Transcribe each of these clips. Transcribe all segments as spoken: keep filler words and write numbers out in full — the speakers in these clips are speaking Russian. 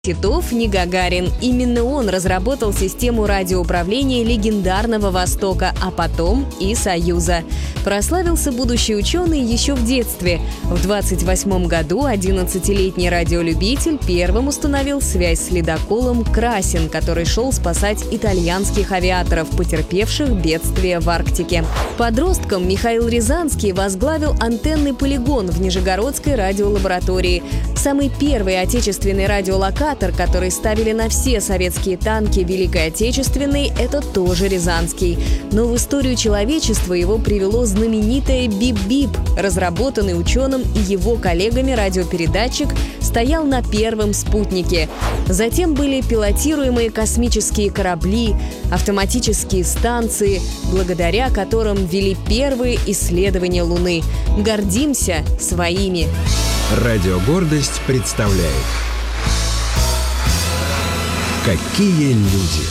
Титов не Гагарин. Именно он разработал систему радиоуправления легендарного Востока, а потом и Союза. Прославился будущий ученый еще в детстве. В двадцать восьмом году одиннадцатилетний радиолюбитель первым установил связь с ледоколом «Красин», который шел спасать итальянских авиаторов, потерпевших бедствие в Арктике. Подростком Михаил Рязанский возглавил антенный полигон в Нижегородской радиолаборатории. Самый первый отечественный радиолокатор, который ставили на все советские танки Великой Отечественной, это тоже Рязанский. Но в историю человечества его привело знаменитое «Бип-бип». Разработанный ученым и его коллегами радиопередатчик стоял на первом спутнике. Затем были пилотируемые космические корабли, автоматические станции, благодаря которым вели первые исследования Луны. Гордимся своими. Радио «Гордость» представляет «Какие люди».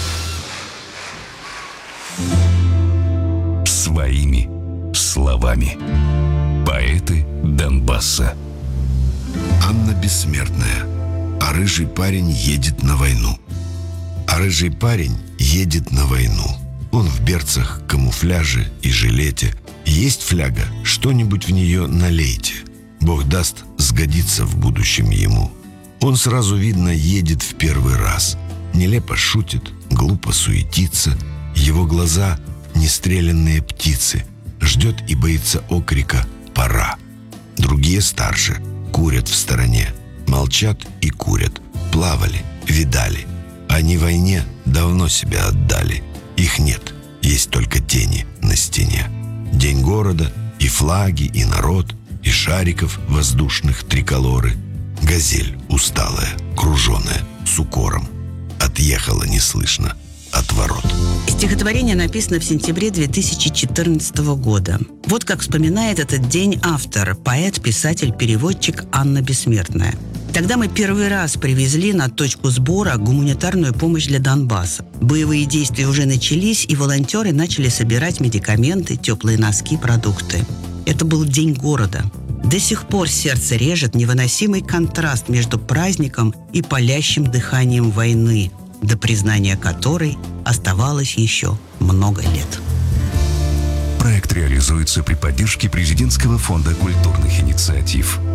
Своими словами. Поэты Донбасса. Анна Бессмертная. А рыжий парень едет на войну. А рыжий парень едет на войну. Он в берцах, камуфляже и жилете. Есть фляга, что-нибудь в нее налейте. Бог даст, сгодится в будущем ему. Он сразу, видно, едет в первый раз. Нелепо шутит, глупо суетится. Его глаза — нестрелянные птицы. Ждет и боится окрика «пора». Другие старше, курят в стороне. Молчат и курят. Плавали, видали. Они войне давно себя отдали. Их нет, есть только тени на стене. День города, и флаги, и народ, и шариков воздушных триколоры. Газель усталая, круженая, с укором. Отъехала неслышно от ворот. Стихотворение написано в сентябре две тысячи четырнадцатого года. Вот как вспоминает этот день автор, поэт, писатель, переводчик Анна Бессмертная. Тогда мы первый раз привезли на точку сбора гуманитарную помощь для Донбасса. Боевые действия уже начались, и волонтеры начали собирать медикаменты, теплые носки, продукты. Это был день города. До сих пор сердце режет невыносимый контраст между праздником и палящим дыханием войны, до признания которой оставалось еще много лет. Проект реализуется при поддержке Президентского фонда культурных инициатив.